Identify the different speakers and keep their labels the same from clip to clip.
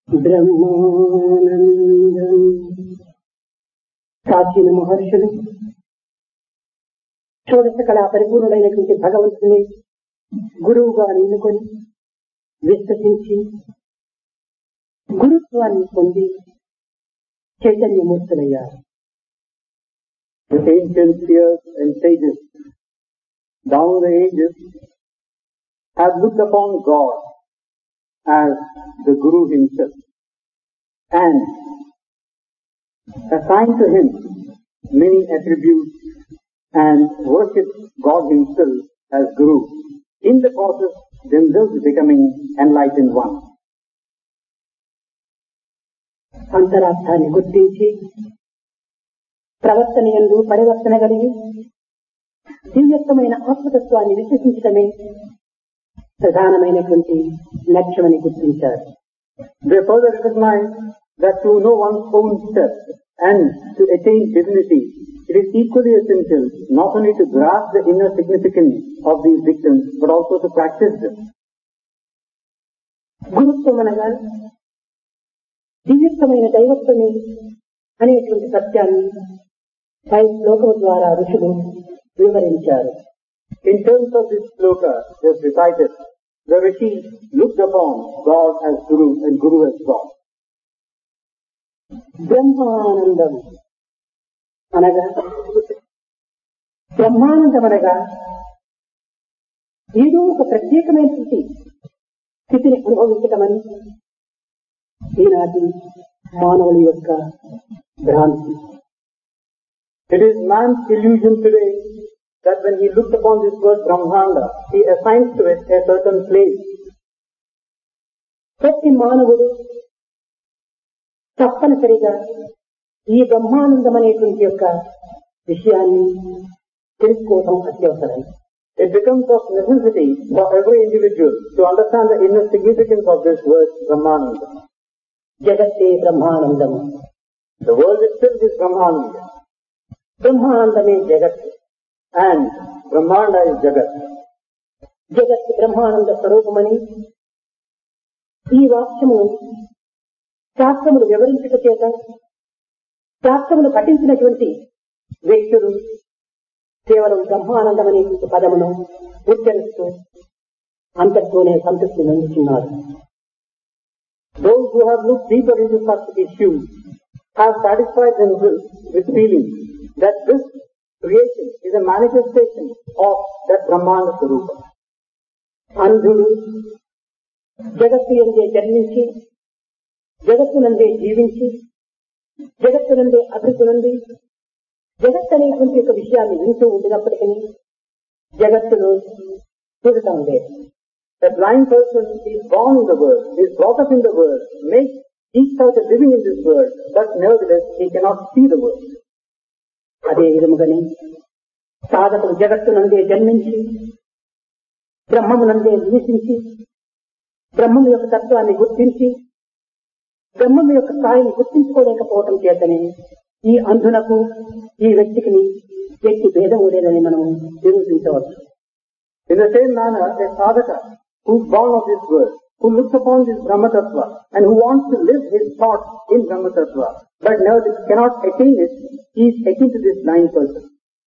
Speaker 1: బ్రహ్మానందం. ప్రాచీన మహర్షులు షోడశ కళా పరిపూర్ణుడైనటువంటి భగవంతుని గురువుగా ఎన్నుకొని విశ్వసించి గురుత్వాన్ని పొంది చైతన్యమూర్తులయ్యారు.
Speaker 2: The ancient seers and sages down the ages have looked upon God as the Guru himself and assigned to him many attributes and worship God himself as Guru, in the process themselves becoming enlightened one.
Speaker 1: అంతరార్థాన్ని గుర్తించి ప్రవర్తన యందు పరివర్తన కలిగి దివ్యత్వమైన ఆత్మతత్వాన్ని విశ్వసించడమే ప్రధానమైనటువంటి లక్ష్యమని గుర్తించారు.
Speaker 2: They further recognize that to know one's own self and to attain divinity, it is equally essential not only to grasp the inner significance of these dictums, but also to practice them.
Speaker 1: గురుత్వం అనగా దివ్యత్వమైన దైవత్వమే అనేటువంటి సత్యాన్ని పై శ్లోకం ద్వారా ఋషులు వివరించారు.
Speaker 2: In terms of this sloka, just recited, the Rishi looked upon God as Guru and Guru as God.
Speaker 1: Brahmanandam అనగా ఏదో ఒక ప్రత్యేకమైనటువంటి స్థితిని అనుభవించటమని ఈనాటి మానవుల యొక్క భ్రాంతి.
Speaker 2: It is man's illusion today that when he looked upon this word Brahmanda, he assigns to it a certain place.
Speaker 1: ప్రతి మానవుడు తప్పనిసరిగా ఈ బ్రహ్మానందం అనేటువంటి యొక్క విషయాన్ని తెలుసుకోవడం అత్యవసరం.
Speaker 2: It becomes of necessity for every individual to understand the inner significance of this word Brahmananda.
Speaker 1: జగత్తే Brahmanandam.
Speaker 2: The world itself is Brahmananda.
Speaker 1: బ్రహ్మానందమే జగత్
Speaker 2: And Brahmanda is Jagat.
Speaker 1: జగత్ బ్రహ్మానంద స్వరూపమని ఈ వాక్యము శాస్త్రములు వివరించుట చేత శాస్త్రములు పఠించినటువంటి వ్యక్తులు కేవలం బ్రహ్మానందం అనేటువంటి పదమును ఉచ్చరిస్తూ అంతటితోనే సంతృప్తి పొందుతున్నారు.
Speaker 2: Those who have looked deeper into such issues have satisfied themselves with feeling that this creation is a manifestation of that Brahmanda Swarupa.
Speaker 1: అంధుడు జగత్తు యందే జన్మించి జగత్తునందే జీవించి జగత్తునందే అభివృద్ధి జగత్ అనేటువంటి ఒక విషయాన్ని వింటూ ఉండినప్పటికీ జగత్తును చూడటం లేదు.
Speaker 2: A blind person is born in the world, is brought up in the world, seeks out a living in this world, but nevertheless he cannot see the world.
Speaker 1: అదే విధముగానే సాధకుడు జగత్తునందే జన్మించి బ్రహ్మమునందే నివసించి బ్రహ్మము యొక్క తత్వాన్ని గుర్తించి బ్రహ్మము యొక్క స్థాయిని గుర్తించుకోలేకపోవటం చేతనే ఈ అంధునకు ఈ వ్యక్తికి వ్యక్తి భేదము లేదని మనం నిరూపించవచ్చు.
Speaker 2: In the same manner, a sadhaka who is born of this world, who looks upon this Brahma Tattva and who wants to live his thoughts in Brahma Tattva, but nevertheless cannot attain it, he is akin to this blind person.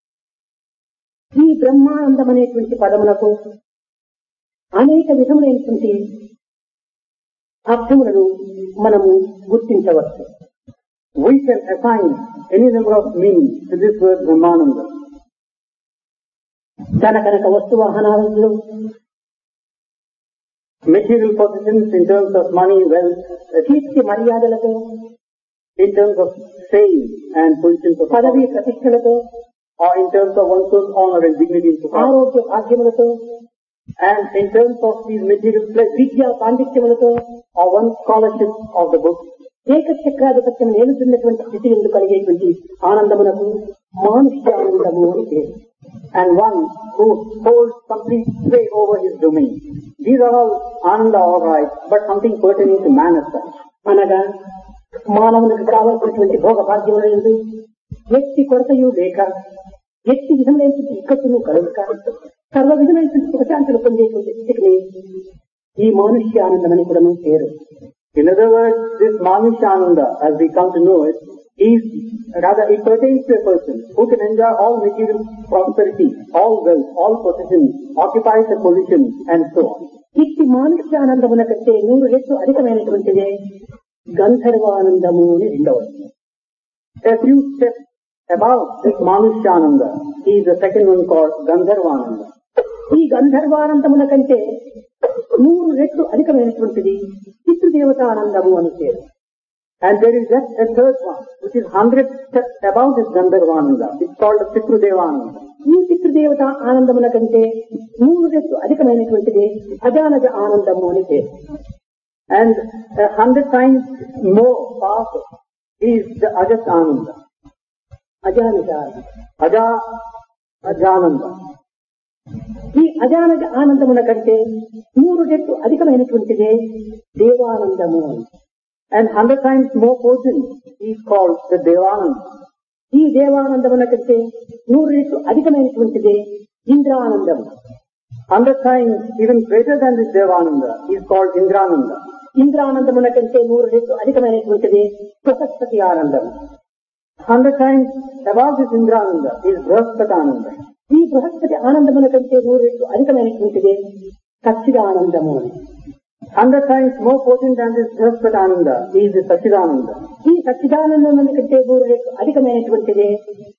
Speaker 1: ఈ బ్రహ్మానందం అనేటువంటి పదములకు అనేక విధములైనటువంటి అర్థములను మనము గుర్తించవచ్చు.
Speaker 2: We can assign any number of meanings to this word Brahmananda.
Speaker 1: ధన కనక వస్తు వాహనాలు,
Speaker 2: material possessions in terms of money, wealth,
Speaker 1: కీర్తి మర్యాదలతో,
Speaker 2: in terms of fame and position of
Speaker 1: పదవి ప్రతిష్టలతో,
Speaker 2: or in terms of one's own honor and dignity in society,
Speaker 1: ఆరోగ్య భాగ్యములతో,
Speaker 2: and in terms of these material pleasures,
Speaker 1: విద్యా పాండిత్యములతో,
Speaker 2: or one's scholarship of the book,
Speaker 1: ఏకచక్రాధిపత్యం నేలుతున్నటువంటి స్థితి ఎందుకు కలిగేటువంటి ఆనందమునకు మానుష్యానందము అని పేరు.
Speaker 2: and one who holds complete sway over his domain. These are all ananda, all right, but something pertaining to man as such.
Speaker 1: అనగా మానవునికి కావలసినటువంటి భోగ భాగ్యములందు వ్యక్తి కొరతయు లేక వ్యక్తి విధమైనటువంటి ఇక్కట్టును కలుగుక సర్వ విధమైనటువంటి సుఖశాంతులు పొందేటువంటి స్థితికి ఈ మానుష్య ఆనందం అని కూడా పేరు.
Speaker 2: In other words, this Manushananda, as we come to know it, is rather it pertains to a person who can enjoy all material prosperity, all wealth, all possessions, occupies a position, and so on.
Speaker 1: ఇట్టి మానుష్యానందమున కంటే 100 రెట్లు అధికమైనటువంటిదే గంధర్వానందము అని రెండవది.
Speaker 2: A few steps above this Manushyananda is the second one called Gandharvananda.
Speaker 1: ఈ గంధర్వానందముల కంటే 100 రెట్లు అధికమైనటువంటిది పితృదేవతానందము అని పేరు.
Speaker 2: And there is just a third one, which is 100 steps above this Gandharvananda. It's called the Pitrudevananda.
Speaker 1: ఈ పితృదేవత ఆనందముల కంటే 100 రెట్లు అధికమైనటువంటిది అజానజ ఆనందము అని పేరు.
Speaker 2: And 100 times more powerful is the Ajas Ananda.
Speaker 1: అజానజ
Speaker 2: Ajananda.
Speaker 1: ఈ అజానజ ఆనందముల కంటే 100 రెట్లు అధికమైనటువంటిదే దేవానందము అని.
Speaker 2: And 100 times more potent is called the Devananda.
Speaker 1: ఈ దేవానందముల కంటే 100 రెట్లు అధికమైనటువంటిదే ఇంద్రానందము.
Speaker 2: 100 times even greater than this Devananda is called Indrananda.
Speaker 1: ఇంద్రానందముల కంటే 100 రెట్లు అధికమైనటువంటిదే బృహస్పతి ఆనందము.
Speaker 2: 100 times above this Indrananda is Brahaspatananda.
Speaker 1: ఈ బృహస్పతి ఆనందముల కంటే 100 రెట్లు అధికమైనటువంటిదే సచ్చిదానందము అని.
Speaker 2: 100 times more potent than this Brahaspatananda is the Sachidananda.
Speaker 1: ఈ సచ్చిదానందముల కంటే 100 రెట్లు అధికమైనటువంటిదే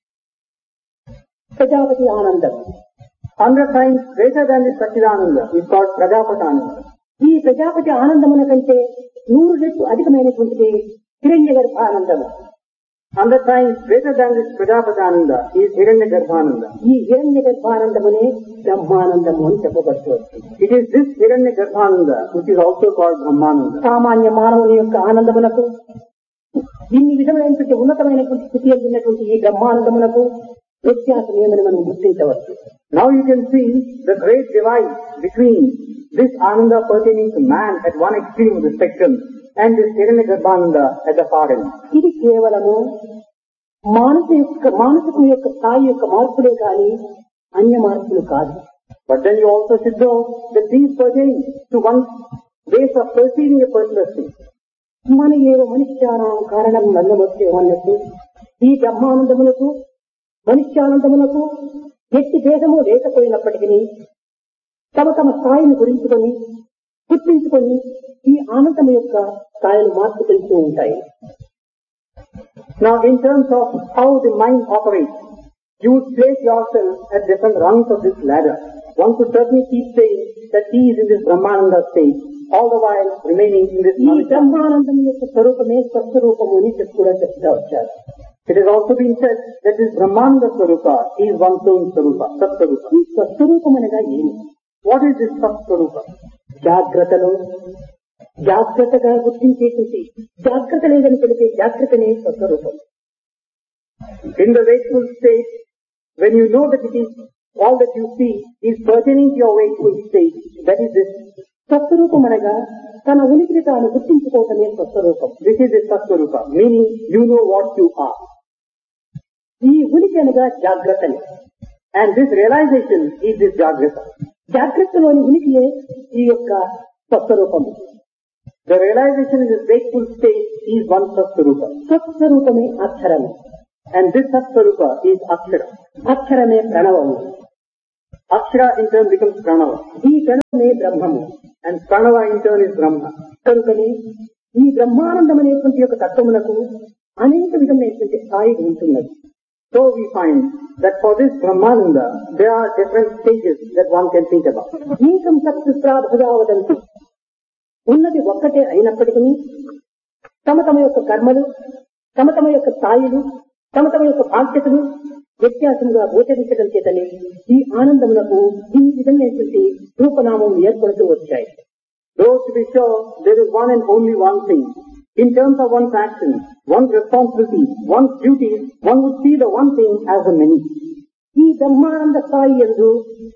Speaker 1: ప్రజాపతి ఆనందము.
Speaker 2: 100 times greater than this Sachidananda is called Prajapatananda.
Speaker 1: ఈ ప్రజాపతి ఆనందముల కంటే 100 రెట్లు అధికమైనటువంటిది హిరణ్య గర్భానందము.
Speaker 2: 100 times greater than this Prajapatananda is Hiranyagarbhananda.
Speaker 1: ఈ హిరణ్య గర్భానందమునే బ్రహ్మానందము అని చెప్పబడుతుంది.
Speaker 2: It is this Hiranyagarbhananda which is also called Brahmananda.
Speaker 1: సామాన్య మానవుని యొక్క ఆనందమునకు ఇన్ని విధమైనటువంటి ఉన్నతమైనటువంటి స్థితి ఉన్నటువంటి ఈ బ్రహ్మానందమునకు వ్యత్యాసం ఏమని మనం గుర్తించవచ్చు.
Speaker 2: Now you can see the great divide between this Ananda pertaining to man at one extreme of the spectrum and this Hiranyagarbhananda at the far end.
Speaker 1: ఇది కేవలము మానసికం యొక్క స్థాయి యొక్క మార్పులే కానీ అన్య మార్పులు కాదు.
Speaker 2: But then you also should know that these pertain to one's ways of perceiving a particular thing.
Speaker 1: మన ఏవ మనుష్యానం కారణం నందమొచ్చే అన్నట్టు ఈ బ్రహ్మానందములకు మనుష్యానందములకు ఎట్టి భేదము లేకపోయినప్పటికీ తమ తమ స్థాయిని గుర్తించుకొని ఈ ఆనందం యొక్క స్థాయిలు మార్పు తెలుస్తూ ఉంటాయి.
Speaker 2: Now in terms of how the mind operates, you would place yourself at different rungs of this ladder. One could certainly keep saying that he is in this Brahmananda state, all the while remaining in this
Speaker 1: ఈ బ్రహ్మానందం యొక్క స్వరూపమే స్వస్వరూపము అని కూడా చెప్తా వచ్చారు.
Speaker 2: It has also been said that this Brahmananda Swarupa is one's own Swarupa, Sat-Swarupa.
Speaker 1: ఈ స్వస్వరూపం అనగా ఏమి?
Speaker 2: What is this Sat-Swarupa?
Speaker 1: జాగ్రత్తగా గుర్తించేటువంటి జాగ్రత్త లేదని తెలిపే జాగ్రత్తనే స్వస్వరూపం.
Speaker 2: In the wakeful state, when you know that it is all that you see is pertaining to your wakeful state, that is this
Speaker 1: స్వస్వరూపం అనగా తన ఉనికిని తాను గుర్తించుకోవటమే స్వస్వరూపం.
Speaker 2: This is the Sat-Swarupa, meaning you know what you are.
Speaker 1: ఈ ఉనికి అనగా జాగ్రత్తని.
Speaker 2: And this realization is this Jagrata.
Speaker 1: జాగ్రత్తలోని ఉనికియే ఈ యొక్క స్వస్వరూపము.
Speaker 2: The realization in this wakeful state is one Sat-Swarupa.
Speaker 1: స్వస్వరూపమే అక్షరము.
Speaker 2: And this Sat-Swarupa is Akshara.
Speaker 1: అక్షరమే ప్రణవము.
Speaker 2: Akshara in turn becomes Pranava.
Speaker 1: ఈ ప్రణవమే బ్రహ్మము.
Speaker 2: And Pranava in turn is Brahma.
Speaker 1: కనుకనే ఈ బ్రహ్మానందం అనేటువంటి యొక్క తత్వమునకు అనేక విధమైనటువంటి స్థాయి ఉంటున్నది.
Speaker 2: So we find that for this Brahmananda, there are different stages that one can think about.
Speaker 1: ఏకం సత్పుత్రాభుజావదంతి ఉన్నది ఒక్కటే అయినప్పటికీ తమ యొక్క కర్మలు, తమ యొక్క స్థాయిలు, తమ యొక్క బాధ్యతలు వ్యత్యాసంగా గోచరించడం చేతనే ఈ ఆనందములకు ఈ విధమైనటువంటి రూపనామం ఏర్పడుతూ వచ్చాయి.
Speaker 2: Though to be sure, there is one and only one thing. In terms of one's action, one's responsibility, one's duties, one would see the one thing as the many.
Speaker 1: ఈ బ్రహ్మానంద స్థాయి యందు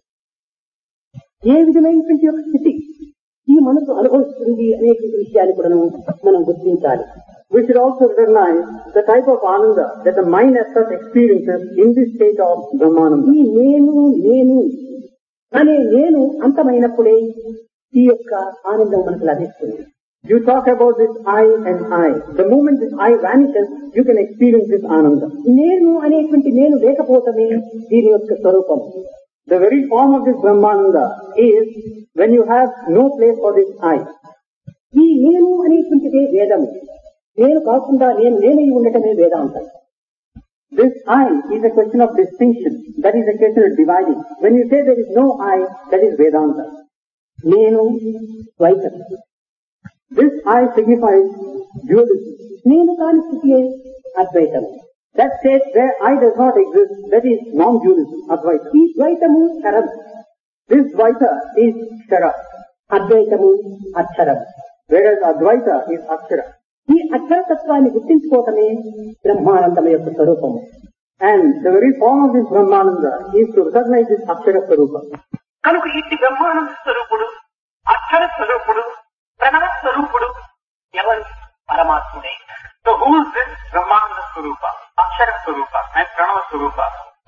Speaker 1: ఏ విధమైనటువంటి యొక్క స్థితి ఈ మనసు అనుభవిస్తుంది అనేటువంటి విషయాన్ని కూడా మనం గుర్తించాలి.
Speaker 2: We should also recognize the type of ananda that the mind as such experiences in this state of Brahmananda.
Speaker 1: ఈ నేను అనే నేను అంతమైనప్పుడే ఈ యొక్క ఆనందం మనకు లభిస్తుంది.
Speaker 2: You talk about this I and I. The moment this I vanishes, you can experience this Ananda.
Speaker 1: నేను అనేటువంటి నేను లేకపోవటమే దీని యొక్క స్వరూపం.
Speaker 2: The very form of this Brahmananda is when you have no place for this I.
Speaker 1: ఈ నేను అనేటువంటిదే వేదము. నేను కాకుండా నేనై ఉండటమే వేదాంతం.
Speaker 2: This I is a question of distinction. That is a question of dividing. When you say there is no I, that is Vedanta.
Speaker 1: నేను ద్వైతం.
Speaker 2: This I signifies dualism.
Speaker 1: నేను కాని స్థితియే అద్వైతం.
Speaker 2: That state where I does not exist, that is non-dualism, Advaita.
Speaker 1: ఈ ద్వైతము క్షరం.
Speaker 2: This Dvaita is Kshara.
Speaker 1: అద్వైతము అక్షరం.
Speaker 2: Whereas Advaita is Akshara.
Speaker 1: ఈ అక్షరతత్వాన్ని గుర్తించుకోవటమే బ్రహ్మానందం యొక్క స్వరూపము.
Speaker 2: And the very form of this Brahmananda is to recognize this Akshara Swarupa.
Speaker 1: కనుక ఈ బ్రహ్మానంద స్వరూపుడు, అక్షర స్వరూపుడు, ప్రణవ స్వరూపుడు ఎవరు? పరమాత్ముడే.
Speaker 3: So who is this Brahmananda Swarupa, Akshara Swarupa and Pranava Swarupa?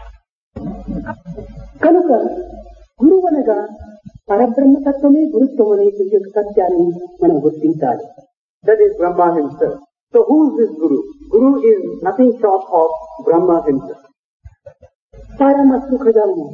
Speaker 1: కనుక గురువు అనగా పరబ్రహ్మతత్వమే గురుత్వం అనేటువంటి సత్యాన్ని మనం గుర్తించాలి.
Speaker 2: That is Brahma himself. So who is this Guru? Guru is nothing short of Brahma himself.
Speaker 1: పరమ సుఖదము.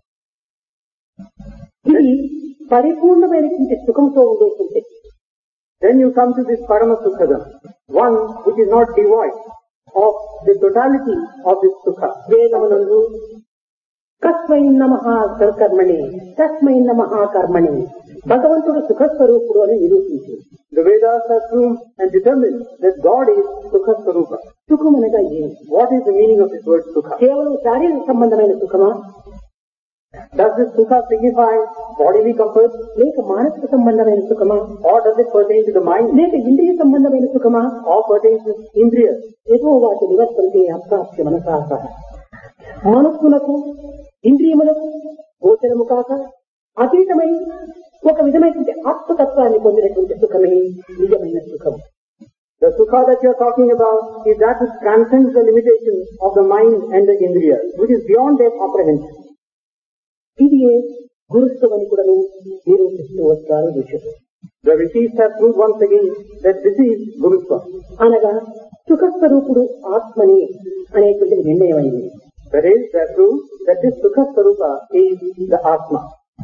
Speaker 1: ఇది పరిపూర్ణమైనటువంటి సుఖంతో ఉండేటువంటి.
Speaker 2: Then you come to this Parama Sukhadam, one which is not devoid of the totality of this Sukha.
Speaker 1: వేదమునందు కస్మై నమః కర్మణి తస్మై నమః కర్మణి భగవంతుడు సుఖస్వరూపుడు అని నిరూపించింది.
Speaker 2: The Vedas have proved and determined that God is Sukha Swarupa.
Speaker 1: సుఖం అనగా ఏమి?
Speaker 2: What is the meaning of this word Sukha?
Speaker 1: కేవలం శారీరక సంబంధమైన సుఖమా?
Speaker 2: Does this Sukha signify bodily comfort?
Speaker 1: లేక మానసిక సంబంధమైన సుఖమా?
Speaker 2: Or does it pertain to the mind?
Speaker 1: లేక ఇంద్రియ సంబంధమైన సుఖమా?
Speaker 2: Or pertains to Indriyas?
Speaker 1: ఏదో వాటి నివర్తంతే అప్రాప్య మనసాస. మనస్సులకు ఇంద్రియములకు గోచరము కాక అతీతమై ఒక విధమైనటువంటి ఆత్మతత్వాన్ని పొందినటువంటి సుఖమే నిజమైన సుఖం.
Speaker 2: The Sukha that you are talking about is that which transcends the limitations of the mind and the Indriyas, which is beyond their comprehension.
Speaker 1: ఇది గురుత్వమని కూడా నిరూపిస్తూ వచ్చారు ఋషులు.
Speaker 2: The rishis have proved once again that this is Gurutva.
Speaker 1: అనగా సుఖస్వరూపుడు ఆత్మని అనేటువంటి నిర్ణయమైంది.
Speaker 2: That is, they prove that this Sukha Swarupa is the Atma.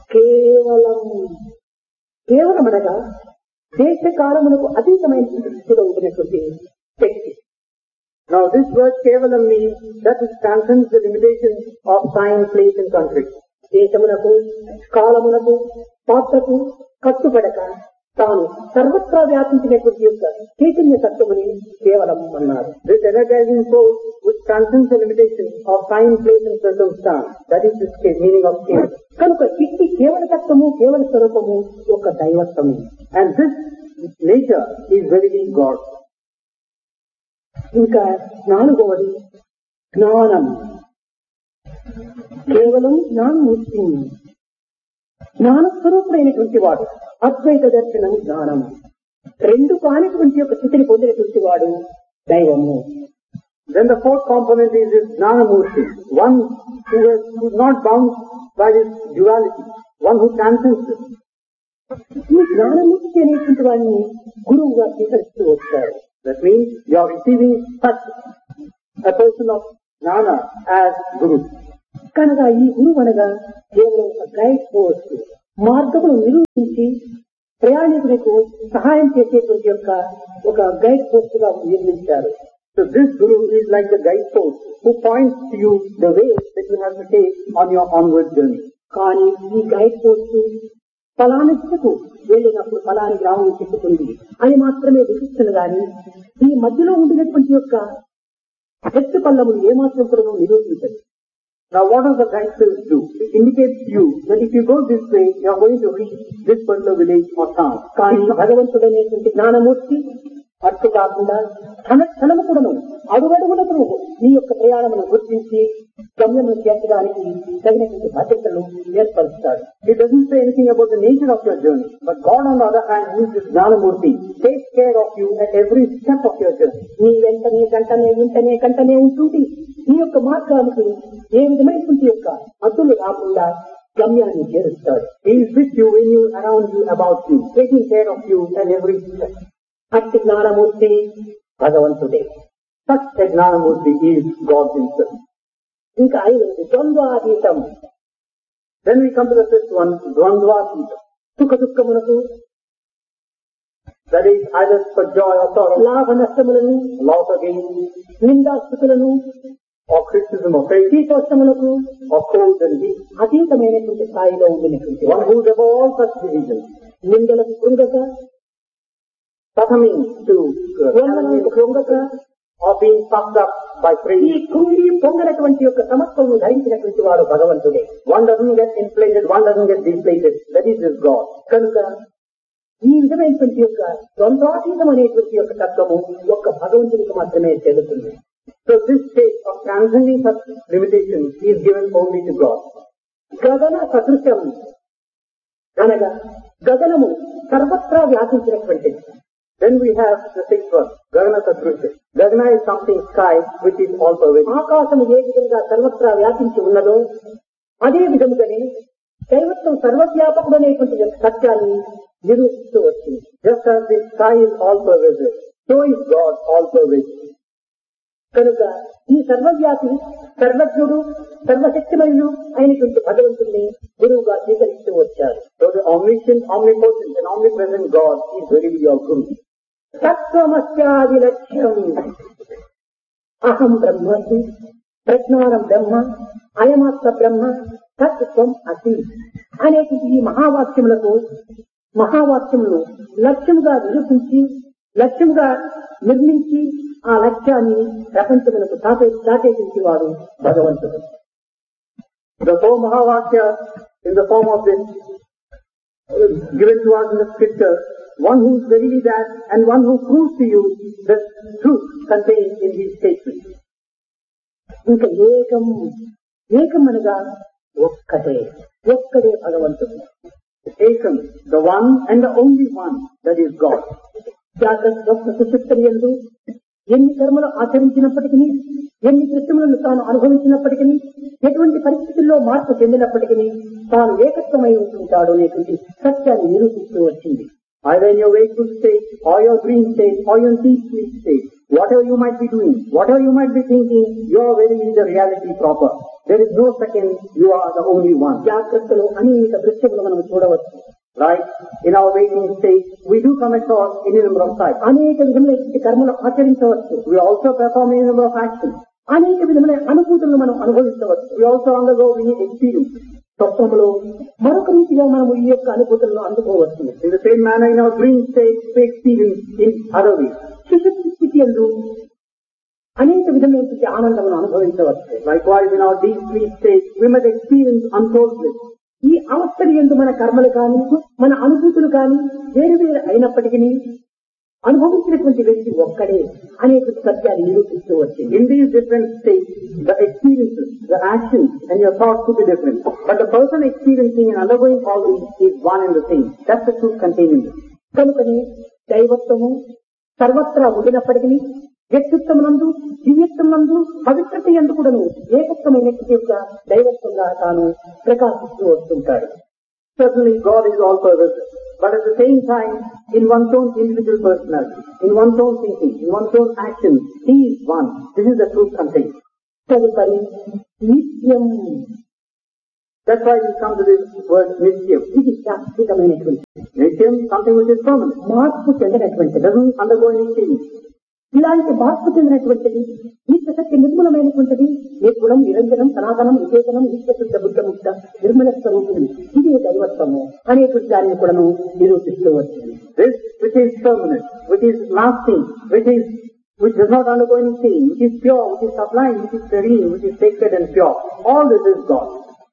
Speaker 1: కేవలం అనగా దేశకాలములకు అతీతమైన స్థితిలో ఉంటున్నటువంటి శక్తి.
Speaker 2: Now this word Kevalam means that which transcends the limitations of time, place and country.
Speaker 1: దేశమునకు కాలమునకు పాత్రకు కట్టుబడక తాను సర్వత్రా వ్యాపించినటువంటి యొక్క చైతన్య తత్వమని కేవలం అన్నారు.
Speaker 2: This energizing force which transcends the limitations of time, place and circumstance. That is the meaning of Kevalam.
Speaker 1: కనుక ఇట్టి కేవల తత్వము కేవల స్వరూపము ఒక దైవత్వము.
Speaker 2: And this nature is verily God.
Speaker 1: ఇంకా నాలుగవది జ్ఞానం. కేవలం జ్ఞానమూర్తి, జ్ఞానస్వరూపుడైనటువంటి వాడు. అద్వైత దర్శనం జ్ఞానం. రెండు కానిటువంటి యొక్క స్థితిని పొందినటువంటి వాడు దైవము.
Speaker 2: Then the fourth component is this Jnanamurti, one who is not bound by this duality, one who transcends this.
Speaker 1: ఈ జ్ఞానమూర్తి అనేటువంటి వాడిని గురువుగా స్వీకరిస్తూ వచ్చారు.
Speaker 2: That means you are receiving such a person of Jnana as Guru.
Speaker 1: కనుక ఈ గురువు అనగా కేవలం ఒక గైడ్ పోస్ట్, మార్గమును నిరూపించి ప్రయాణికులకు సహాయం చేసేటువంటి యొక్క ఒక గైడ్ పోస్ట్ గా నిర్మించారు.
Speaker 2: So this Guru is like the guide post who points to you the way that you have to take on your onward journey.
Speaker 1: కానీ ఈ గైడ్ పోస్ట్ ఫలాని దిశకు వెళ్ళినప్పుడు ఫలాని గ్రామం చెప్పుకుంది అని మాత్రమే విధిస్తుంది. కానీ ఈ మధ్యలో ఉండినటువంటి యొక్క వ్యక్తి పల్లములు ఏమాత్రం కూడా నిరూపించదు.
Speaker 2: Now what does the guide post do? It indicates to you that if you go this way, you are going to reach this particular village or town.
Speaker 1: కానీ భగవంతుడనేటువంటి జ్ఞానమూర్తి అట్టు కాకుండా క్షణము కూడాను అడుగడుగునకు నీ యొక్క ప్రయాణమును గుర్తించి గమ్యమును చేర్చడానికి తగినటువంటి భద్రతలు ఏర్పరుస్తాడు.
Speaker 2: It doesn't say anything about the nature of your journey, but God on the other hand, who is this Jnanamurti, takes care of you at every step of your journey.
Speaker 1: నీ వెంటనే గంటనే ఉంటుంది. నీ యొక్క మార్గానికి ఏ విధమైనటువంటి యొక్క అడ్డులు రాకుండా గమ్యాన్ని చేరుస్తాడు.
Speaker 2: He is with you when you around you, about you, taking care of you at every step.
Speaker 1: అట్టి జ్ఞానమూర్తి భగవంతుడే.
Speaker 2: Such a Gnanamurti is God himself.
Speaker 1: ఇంకా ఐదవది ద్వంద్వాతీతం.
Speaker 2: Then we come to the fifth one, Dvandvātītam.
Speaker 1: సుఖ దుఃఖములకు,
Speaker 2: That is either for joy or sorrow,
Speaker 1: లాభ నష్టములను,
Speaker 2: loss or gain,
Speaker 1: నిందాస్థుతులను,
Speaker 2: or criticism or praise,
Speaker 1: శీతోష్ణములకు
Speaker 2: or cold and heat.
Speaker 1: అతీతమైనటువంటి స్థాయిలో ఉండినటువంటి
Speaker 2: One who is above all such divisions,
Speaker 1: నిందలకు కృంగక,
Speaker 2: succumbing to
Speaker 1: వందనలకు కృంగక,
Speaker 2: or being puffed up by
Speaker 1: ఈ
Speaker 2: praise.
Speaker 1: కృంగి పొంగనటువంటి యొక్క సమత్వము ధరించినటువంటి వారు భగవంతుడే.
Speaker 2: One doesn't get inflated, one doesn't get deflated. That is his God.
Speaker 1: కనుక ఈ విధమైనటువంటి యొక్క ద్వంద్వాతీతం అనేటువంటి యొక్క తత్వము ఒక్క భగవంతునికి మాత్రమే చెల్లుతుంది.
Speaker 2: So this state of transcending such limitations is given only to God.
Speaker 1: గగన సదృశం అనగా గగనము సర్వత్రా వ్యాపించినటువంటిది.
Speaker 2: Then we have the sixth one, Gagana Satrusha. Gagana is something sky which is all pervading.
Speaker 1: ఆకాశము ఏ విధంగా సర్వత్రా వ్యాపించి ఉన్నదో అదే విధముగానే దైవత్వం సర్వవ్యాపకుడనేటువంటి సత్యాన్ని నిరూపిస్తూ వచ్చింది.
Speaker 2: Just as the sky is all pervasive, so is God all pervasive.
Speaker 1: కనుక ఈ సర్వవ్యాపి, సర్వజ్ఞుడు, సర్వశక్తిమయుడు అయినటువంటి భగవంతుడిని గురువుగా స్వీకరిస్తూ వచ్చారు.
Speaker 2: So the omniscient, omnipotent and omnipresent God is very your Guru.
Speaker 1: తత్వమస్యాది లక్ష్యం అహం బ్రహ్మస్మి, ప్రజ్ఞానం బ్రహ్మ, అయమాత్మ బ్రహ్మ, తత్వం అసి అనేటువంటి ఈ మహావాక్యములు లక్ష్యముగా నిరూపించి, లక్ష్యముగా నిర్మించి ఆ లక్ష్యాన్ని ప్రపంచములకు దాటేసించి వాడు భగవంతుడు.
Speaker 2: The four Mahavakyas in the form of this given to us in the scripture, one who is verily that and one who proves to you the truth contained in these statements.
Speaker 1: ఇంకా ఏకం అనగా ఒక్కడే భగవంతుడు.
Speaker 2: Ekam, the one and the only one, that is God.
Speaker 1: జాగ్రత్త సుశక్తియందు ఎన్ని కర్మలు ఆచరించినప్పటికీ, ఎన్ని కృత్యములను తాను అనుభవించినప్పటికీ, ఎటువంటి పరిస్థితుల్లో మార్పు చెందినప్పటికీ తాను ఏకత్వమై ఉంటుంటాడు అనేటువంటి సత్యాన్ని నిరూపిస్తూ వచ్చింది.
Speaker 2: Either in your wakeful state, or your dream state, or your deep sleep state, whatever you might be doing, whatever you might be thinking, you are very the reality proper. There is no second, you are the only one.
Speaker 1: జాగ్రత్తలో అనేక దృశ్యములు మనం చూడవచ్చు.
Speaker 2: Right? In our waking state, we do come across any number of sights.
Speaker 1: అనేక విధములైన కర్మలు ఆచరించవచ్చు.
Speaker 2: We also perform any number of actions.
Speaker 1: అనేక విధమైన అనుభూతులను మనం అనుభవించవచ్చు.
Speaker 2: We also undergo many experiences.
Speaker 1: స్వప్నంలో మరొక రీతిగా మనము ఈ యొక్క అనుభూతులను అందుకోవచ్చు.
Speaker 2: In the same manner, in our dream state, we experience in other ways.
Speaker 1: సుషుప్తి స్థితి యందు అనేక విధమైనటువంటి ఆనందమును అనుభవించవచ్చు.
Speaker 2: Likewise, in our deep sleep state, we must experience untold bliss.
Speaker 1: ఈ అవస్థలు యందు మన కర్మలు కాని, మన అనుభూతులు కాని వేరు వేరు అయినప్పటికీ అనుభవించినటువంటి వ్యక్తి ఒక్కడే అనేటువంటి సత్యాన్ని నిరూపిస్తూ వచ్చింది.
Speaker 2: In these different states, the experiences, the actions and your thoughts could be different. But the person experiencing and undergoing all these is one and the same. That's the truth contained in this.
Speaker 1: కనుకనే దైవత్వము సర్వత్రా ఉండినప్పటికీ వ్యక్తిత్వమునందు, దివ్యత్వమునందు, పవిత్రత యందు కూడాను ఏకత్వమైనటువంటి యొక్క దైవత్వంగా తాను ప్రకాశిస్తూ వస్తుంటాడు.
Speaker 2: Certainly God is all pervasive. But at the same time, in one's own individual personality, in one's own thinking, in one's own actions, He is one. This is the truth contained.
Speaker 1: తదుపరి నిత్యం.
Speaker 2: That's why we come to this word Nityam.
Speaker 1: ఇది శాశ్వతమైనటువంటి,
Speaker 2: Nityam, something which is permanent.
Speaker 1: మార్పు చెందినటువంటిది.
Speaker 2: Doesn't undergo any change.
Speaker 1: ఇలాంటి మార్పు చెందినటువంటిది, నిత్య సత్య నిర్మూలమైనటువంటిది, నిర్గుణం, నిరంజనం, సనాతనం, విశేషణం, నిత్యశుద్ధ బుద్ధముక్త నిర్మల స్వరూపుడు, ఇదే దైవత్వము అనేటువంటి దాన్ని కూడా నిరూపిస్తూ వచ్చింది.
Speaker 2: This which is permanent, which is lasting, which does not undergo any change, which is pure, which is sublime, which is serene, which is sacred and pure. All this is God.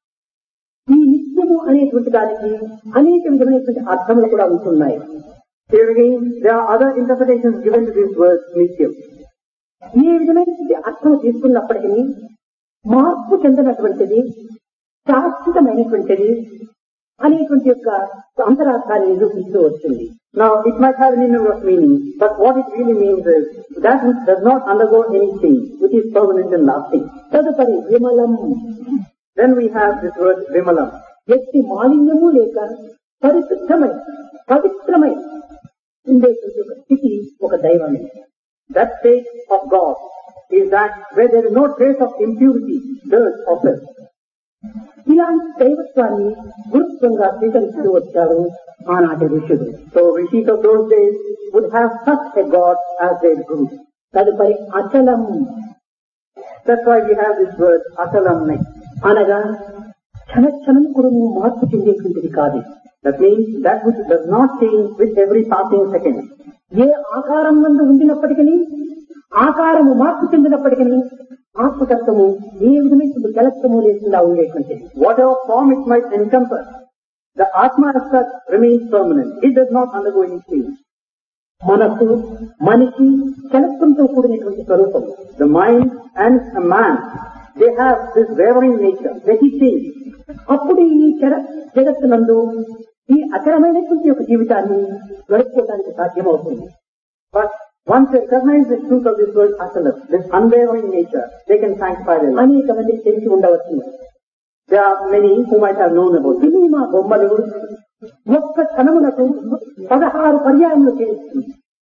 Speaker 1: ఈ నిత్యము అనేటువంటి దానికి అనేక విధమైనటువంటి అర్థములు కూడా ఉంటున్నాయి.
Speaker 2: Here again, there are other interpretations given to this word Nityam.
Speaker 1: ఏ విధమైనటువంటి అర్థం తీసుకున్నప్పటికీ మార్పు చెందినటువంటిది, శాశ్వతమైనటువంటిది అనేటువంటి యొక్క అంతరార్థాన్ని నిరూపిస్తూ వచ్చింది.
Speaker 2: Now, it might have any number of meanings, but what it really means is that which does not undergo any change, which is permanent and lasting.
Speaker 1: తదుపరి విమలం.
Speaker 2: Then we have this word Vimalam.
Speaker 1: ఎట్టి మాలిన్యము లేక పరిశుద్ధమై పవిత్రమై ఉండేటువంటి ఒక స్థితి ఒక దైవాన్ని.
Speaker 2: That state of God is that where there is no trace of impurity, dirt or filth.
Speaker 1: ఇలాంటి దైవత్వాన్ని గురుత్వంగా స్వీకరిస్తూ వచ్చారు ఆనాటి ఋషులు.
Speaker 2: So rishis of those days would have such a God as their guru.
Speaker 1: తదుపరి అచలం.
Speaker 2: That's why we have this word achalam next.
Speaker 1: అనగా క్షణక్షణం కూడా మార్పు చెందేటువంటిది కాదు.
Speaker 2: That means that which does not change with every passing second.
Speaker 1: ఏ ఆకారం నందు ఉండినప్పటికీ, ఆకారము మార్పు చెందినప్పటికీ ఆత్మతత్వము ఏ విధమైన జలత్వము లేకుండా ఉండేటువంటిది.
Speaker 2: Whatever form it might encompass, the Atma as such remains permanent. It does not undergo any change.
Speaker 1: మనసు, మనిషి జలత్వంతో కూడినటువంటి స్వరూపం.
Speaker 2: The mind and a man, they have this wavering nature. They keep changing.
Speaker 1: అప్పుడు ఈ జగత్తునందు ఈ అచలమైనటువంటి ఒక జీవితాన్ని గడుపుకోవడానికి సాధ్యమవుతుంది.
Speaker 2: But once they recognize the truth of this word achalam, this unwavering nature, they can sanctify their life.
Speaker 1: అనేక మందికి తెలిసి ఉండవచ్చు.
Speaker 2: There are many who might have known about this.
Speaker 1: Cinema బొమ్మలు ఒక్క క్షణములకు 16 పర్యాయములు చేస్తుంది.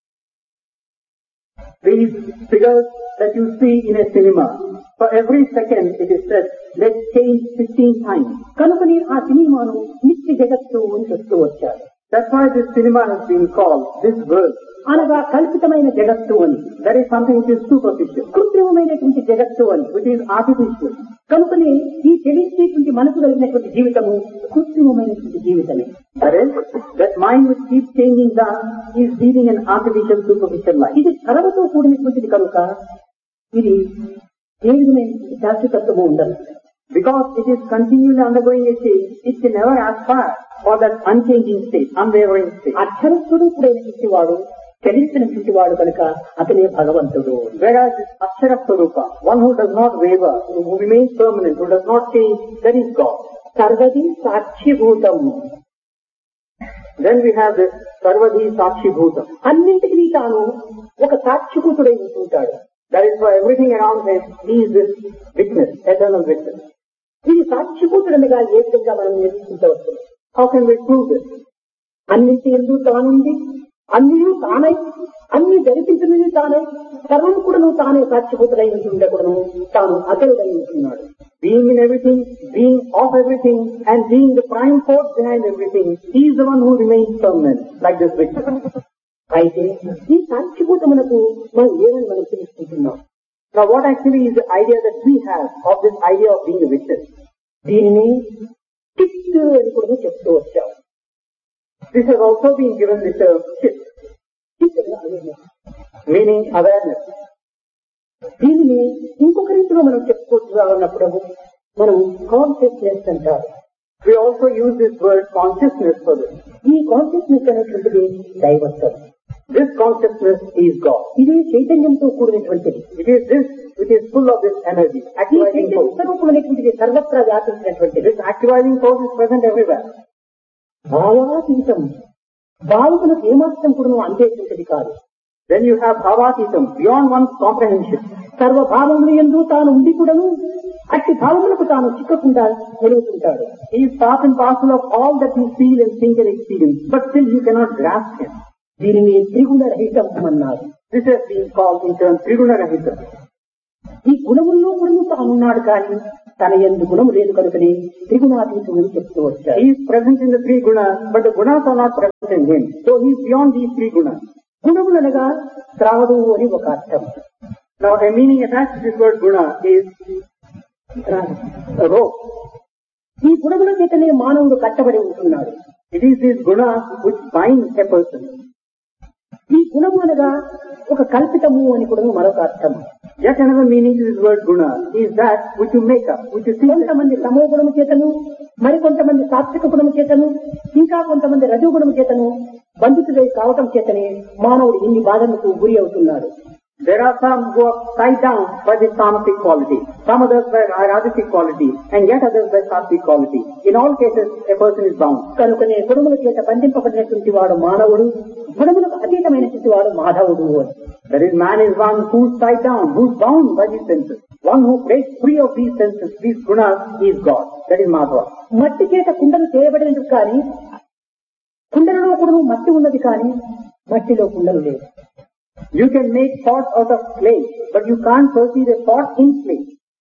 Speaker 2: These figures that you see in a cinema, for every second it is said, let's change 16 times.
Speaker 1: కనుకని ఆ సినిమాను నిత్య జగత్తు అని చెప్తూ వచ్చారు.
Speaker 2: That's why this cinema has been called this world.
Speaker 1: అనగా కల్పితమైన జగత్తు అని.
Speaker 2: That is something which is superficial,
Speaker 1: కృత్రిమమైనటువంటి జగత్తు అని,
Speaker 2: which is artificial.
Speaker 1: కనుకని ఈ చెలించేటువంటి మనసు కలిగినటువంటి జీవితము కృత్రిమమైనటువంటి జీవితమే.
Speaker 2: That is, that mind which keeps changing that is leading an artificial, superficial life.
Speaker 1: ఇది కలవతో కూడినటువంటిది కనుక ఇది ఏ విధమైనటువంటి శాశ్వతత్వము ఉండదు.
Speaker 2: Because it is continually undergoing a change, it can never aspire for that unchanging state, unwavering state.
Speaker 1: అక్షరస్వరూపుడైనటువంటి వాడు, చలించినటువంటి వాడు కనుక అతనే భగవంతుడు.
Speaker 2: Whereas this Akshara Swarupa, one who does not waver, who remains permanent, who does not change, that is God.
Speaker 1: సర్వది సాక్షిభూతం.
Speaker 2: Then we have this Sarvadhi Sakshi Bhutam.
Speaker 1: అన్నింటికీ తాను ఒక సాక్షిభూతుడై ఉంటుంటాడు.
Speaker 2: That is for everything around him, he is this witness, eternal witness.
Speaker 1: ఇది సాక్షిభూతుడనగా ఏ విధంగా మనం నిర్మించవచ్చు?
Speaker 2: How can we prove this?
Speaker 1: అన్నింటి ఎందు తానుంది, అన్నీ తానై, అన్ని జరిపించినది తానై, సర్వం కూడాను తానే సాక్షిభూతుడై ఉండకూడను, తాను అచలుడై ఉంటున్నాడు.
Speaker 2: Being in everything, being of everything, and being the prime force behind everything, he is the one who remains permanent, like this witness.
Speaker 1: అయితే ఈ సాక్షిభూతమునకు మనం ఏమని మనం తెలుసుకుంటున్నాం?
Speaker 2: Now what actually is the idea that we have of this idea of being a witness?
Speaker 1: దీనిని చిత్ అని కూడా చెప్తూ వచ్చాం.
Speaker 2: This has also been given the term chit, meaning awareness.
Speaker 1: దీనిని ఇంకొక రీతిలో మనం చెప్పుకోవాలన్నప్పుడు మనం కాన్షియస్నెస్ అంటారు.
Speaker 2: We also use this word consciousness for this.
Speaker 1: ఈ కాన్షియస్నెస్ అనేటువంటిది దైవత్వం.
Speaker 2: This consciousness is God.
Speaker 1: ఇది చైతన్యంతో కూడినటువంటిది.
Speaker 2: It is this which is full of this energy,
Speaker 1: ఈ
Speaker 2: activating
Speaker 1: చైతన్య
Speaker 2: force.
Speaker 1: స్వరూపం అనేటువంటిది సర్వత్రా వ్యాపించినటువంటిది.
Speaker 2: This activating force is present everywhere.
Speaker 1: భావాతీతం, భావములకు ఏమాత్రం కూడా అందేటువంటిది కాదు.
Speaker 2: Then you have bhavatitam, beyond one's comprehension.
Speaker 1: సర్వభావములు యందు తాను ఉండి కూడాను అట్టి భావములకు తాను చిక్కకుండా నిలుగుతుంటాడు.
Speaker 2: He is part and parcel of all that you feel and think and experience, but still you cannot grasp him.
Speaker 1: దీనిని త్రిగుణ రహితం అన్నారు.
Speaker 2: This has been called in turn Triguna Rahita.
Speaker 1: ఈ గుణముల్లో కూడా తానున్నాడు కానీ తన యందు గుణము లేదు కనుకని త్రిగుణాతీతుడని చెప్తూ వచ్చారు.
Speaker 2: He is present in the three gunas, but the gunas are not present in him. So he is beyond these three gunas.
Speaker 1: గుణములనగా త్రాడు అని ఒక అర్థం.
Speaker 2: Now a meaning attached to this word guna is a rope.
Speaker 1: ఈ గుణముల చేతనే మానవుడు కట్టబడి ఉంటున్నాడు.
Speaker 2: It is these gunas which bind a person.
Speaker 1: ఈ గుణము అనగా ఒక కల్పితము అని కూడా మరొక అర్థం.
Speaker 2: Yet another meaning to this word guna is that which you make up, which you think.
Speaker 1: కొంతమంది తమో గుణము చేతను, మరికొంతమంది సాత్విక గుణము చేతను, ఇంకా కొంతమంది రజోగుణము చేతను బంధితుడై కావటం చేతనే మానవుడు ఇన్ని బాధలకు గురి అవుతున్నాడు.
Speaker 2: There are some who are tied down by the tamasic quality, some others by rajasic quality, and yet others by sattvic quality. In all cases, a person is bound.
Speaker 1: కనుకనే గుణముల చేత బంధింపబడినటువంటి వాడు మానవుడు, గుణములకు అతీతమైనటువంటి వాడు మాధవుడు అని.
Speaker 2: That is, man is one who is tied down, who is bound by these senses, One who breaks free of these senses, these gunas, is God. That is Madhava.
Speaker 1: మట్టి చేత కుండలు చేయబడినది కానీ కుండలలో కూడా మట్టి ఉన్నది కానీ మట్టిలో కుండలు లేవు.
Speaker 2: You can make pots out of clay, but you can't perceive a pot in clay.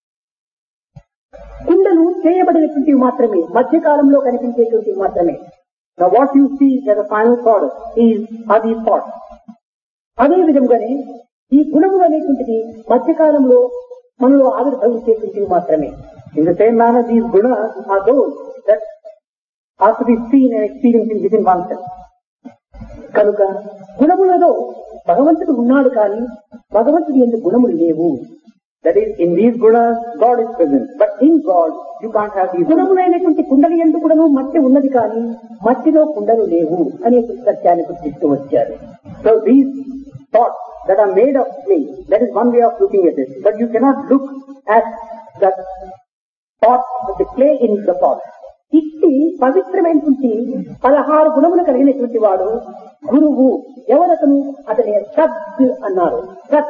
Speaker 1: కుండలు చేయబడినటువంటివి మాత్రమే, మధ్యకాలంలో కనిపించేటువంటివి మాత్రమే.
Speaker 2: Now what you see as a final product are these pots.
Speaker 1: అదే విధంగానే ఈ గుణములు అనేటువంటిది మధ్యకాలంలో మనలో ఆవిర్భవించేటువంటివి మాత్రమే.
Speaker 2: In the same manner, these gunas are those that are to be seen and experienced within oneself.
Speaker 1: కనుక గుణములలో భగవంతుడు ఉన్నాడు కానీ భగవంతుడి యందు గుణములు లేవు.
Speaker 2: That is, in these gunas, God is present. But in God, you can't have these gunas.
Speaker 1: గుణములైనటువంటి kundali యందు కూడాను మట్టి ఉన్నది కానీ మట్టిలో కుండలు లేవు అనే సత్యాన్ని గుర్తిస్తూ వచ్చారు.
Speaker 2: So these pots that are made of clay, that is one way of looking at it. But you cannot look at the pot, the clay in the pot.
Speaker 1: ఇట్టి పవిత్రమైనటువంటి 16 గుణములు కలిగినటువంటి వాడు గురువు. ఎవరతను? అతని సత్ అన్నారు. సత్.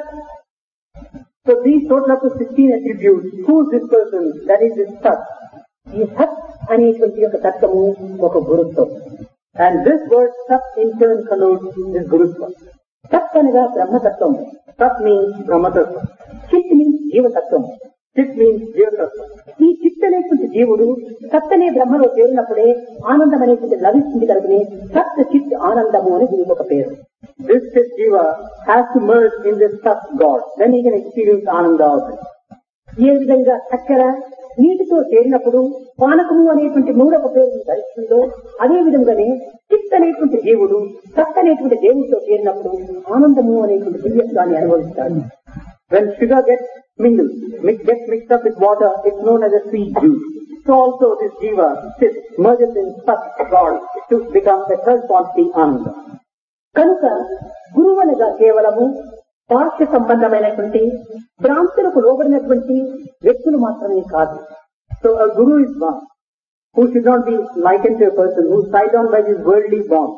Speaker 2: So these total up to 16 attributes. Who is this person? That is this Sat.
Speaker 1: ఈ సత్ అనేటువంటి యొక్క తత్వము ఒక గురుత్వం.
Speaker 2: And this word Sat in turn connotes this Gurutva.
Speaker 1: సత్ అనగా బ్రహ్మతత్వం.
Speaker 2: Sat means Brahmatattva.
Speaker 1: చిత్ మీన్స్ జీవతత్వం.
Speaker 2: Chit means Jivatattva.
Speaker 1: ఈ చిత్ అనేటువంటి జీవుడు సత్ అనే బ్రహ్మలో చేరినప్పుడే ఆనందం అనేటువంటి లభిస్తుంది కనుకనే సత్ చిత్ ఆనందము అని దీనికి ఒక పేరు.
Speaker 2: This Chit Jiva has to merge in this Sat God. Then he can experience Ananda of it.
Speaker 1: ఏ విధంగా చక్కెర నీటితో చేరినప్పుడు పానకము అనేటువంటి మూడవ పేరు ధరిస్తుందో అదే విధంగానే చిత్ అనేటువంటి జీవుడు సత్ అనేటువంటి దేవుడితో చేరినప్పుడు ఆనందము అనేటువంటి దివ్యత్వాన్ని అనుభవిస్తాడు.
Speaker 2: When sugar gets mixed up with water, it's known as a sweet juice. So also this Jiva, Chit, merges in Sat God to become the third quantity Ananda.
Speaker 1: కనుక గురువు అనగా కేవలము పార్శ్వ సంబంధమైనటువంటి భ్రాంతులకు లోబడినటువంటి వ్యక్తులు మాత్రమే కాదు.
Speaker 2: So a guru is one who should not be likened to a person who is tied down by these worldly bonds.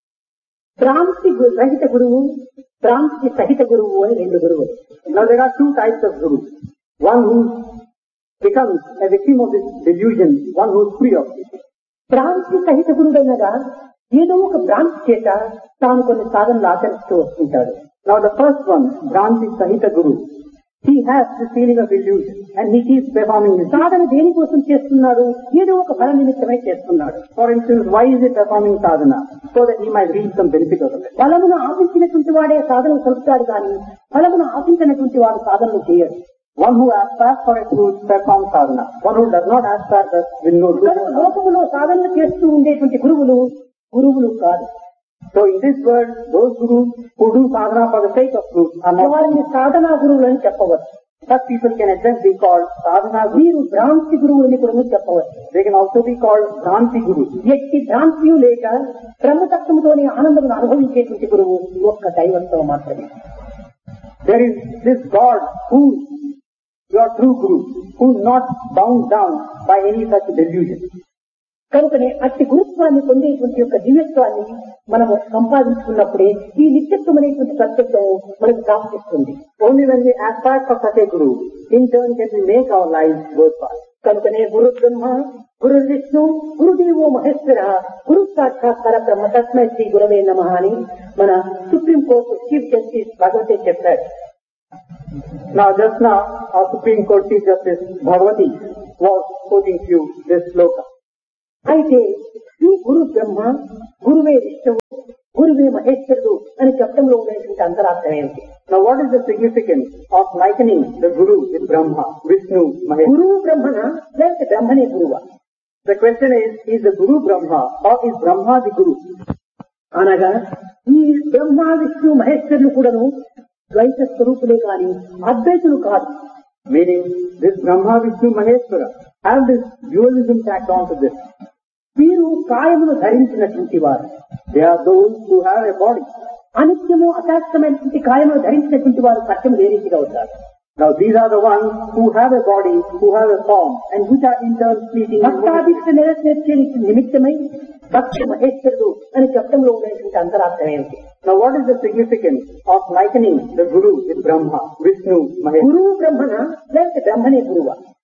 Speaker 1: భ్రాంతి రహిత గురువు, భ్రాంతి సహిత గురువు అని రెండు గురువులు.
Speaker 2: Now there are two types of guru. One who becomes a victim of this delusion, one who is free of it.
Speaker 1: భ్రాంతి సహిత గురువు అనగా ఏదో ఒక భ్రాంతి చేత తాను కొన్ని సాధనలు ఆచరిస్తూ వస్తుంటాడు.
Speaker 2: Now the first one, Bhranti Sahita Guru, he has the feeling of illusion and he keeps performing his
Speaker 1: సాధన దేనికోసం చేస్తున్నాడు? ఏదో ఒక ఫల నిమిత్తమై చేస్తున్నాడు.
Speaker 2: For instance, why is he performing sadhana? So that he might reap some benefit out of it.
Speaker 1: ఫలమును ఆశించినటువంటి వాడే సాధనలు కలుపుతాడు కానీ ఫలమును ఆశించినటువంటి వాడు సాధనలు చేయడు.
Speaker 2: One who aspires for a fruit performs sadhana. One who does not aspire thus will no fruit.
Speaker 1: లోకములో సాధనలు చేస్తూ ఉండేటువంటి గురువులు కాదు.
Speaker 2: So in this world, those gurus who do sadhana for the sake of fruit are not.
Speaker 1: వారిని సాధనా గురువులు అని చెప్పవచ్చు.
Speaker 2: Such people can at best be called sadhana gurus.
Speaker 1: వీరు భ్రాంతి గురువులని కూడా చెప్పవచ్చు.
Speaker 2: They can also be called Bhranti gurus.
Speaker 1: ఎట్టి భ్రాంతియు లేక బ్రహ్మతత్వంలోని ఆనందమును అనుభవించేటువంటి గురువు ఒక్క దైవత్వం మాత్రమే.
Speaker 2: There is this God who your true guru, who is not bound down by any such delusion.
Speaker 1: కనుకనే అట్టి గురుత్వాన్ని పొందేటువంటి యొక్క దివ్యత్వాన్ని మనము సంపాదించుకున్నప్పుడే ఈ నిత్యత్వం అనేటువంటి సత్యత్వం మనకు ప్రాప్తిస్తుంది.
Speaker 2: Only when we aspire for such a guru, in turn can we make our lives worthwhile.
Speaker 1: కనుకనే గురు బ్రహ్మ, గురు విష్ణు, గురుదేవో మహేశ్వర, గురు సాక్షాత్ పరబ్రహ్మ తస్మై శ్రీ గురవే నమః అని మన supreme court chief justice Bhagavati చెప్పాడు.
Speaker 2: Now just now, our Supreme Court Chief Justice Bhagavati was quoting to you this sloka.
Speaker 1: అయితే ఈ గురు బ్రహ్మ, గురువే విష్ణువు, గురువే మహేశ్వరుడు అని చెప్పడంలో ఉండేటువంటి అంతరార్థం ఏమిటి?
Speaker 2: Now what is the significance of likening the Guru with Brahma, Vishnu, Maheshwara?
Speaker 1: గురువు బ్రహ్మన లేకపోతే బ్రహ్మనే గురువా?
Speaker 2: The question is the Guru Brahma or is Brahma the Guru?
Speaker 1: అనగా ఈ బ్రహ్మ, విష్ణు, మహేశ్వరులు కూడాను ద్వైత స్వరూపులే కాని అద్వైతులు కాదు.
Speaker 2: Meaning this Brahma, Vishnu, Maheshwara have this dualism tacked onto this.
Speaker 1: వీరు కాయమును ధరించినటువంటి వారు.
Speaker 2: They are those who have a body.
Speaker 1: అనిత్యము అశాస్త్రమైనటువంటి కాయమును ధరించినటువంటి వారు సత్యం ఏ రీతిగా అవుతారు?
Speaker 2: Now these are the ones who have a body, who have a form, and which are in turn fleeting.
Speaker 1: భక్తాదిత్య నిమిత్తమై భక్తి మహేశ్వరుడు అని చెప్పడంలో ఉండేటువంటి అంతరార్థం ఏమిటి?
Speaker 2: Now what is the significance of likening the Guru with Brahma, Vishnu, Mahesh?
Speaker 1: గురువు బ్రహ్మన లేకపోతే బ్రహ్మనే గురువా?